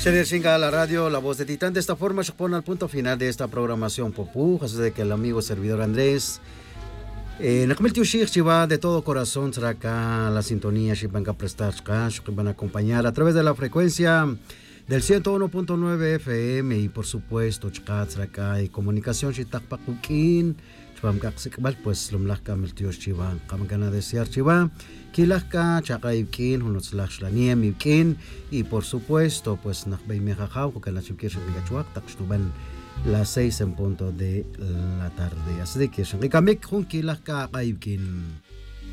Chinga la radio, la voz de Titán. De esta forma se pone al punto final de esta programación Popú. Así de que el amigo servidor Andrés Nakamil Shir Chiva de todo corazón será acá la sintonía que van a prestar, que van a acompañar a través de la frecuencia del 101.9 FM y por supuesto Chkat será acá y comunicación Chitak Pakukin. Pues lumlaka miltios chiva kami gana desear chiva kilaka chaka ibkin hunot slash laniem ibkin y por supuesto pues nakbay mejajao porque la chukir bigachuak takstuban las 6 en punto de la tarde así que son kamik hun kilaka ibkin